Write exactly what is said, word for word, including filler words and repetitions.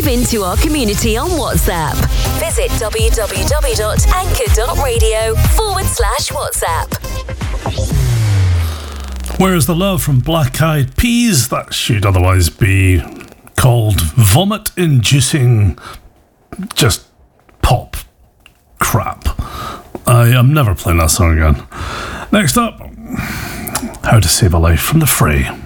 Dive into our community on WhatsApp. Visit www.anchor.radio forward slash WhatsApp. Where's the Love from Black Eyed Peas? That should otherwise be called vomit-inducing just pop crap. I am never playing that song again. Next up, How to Save a Life from The Fray.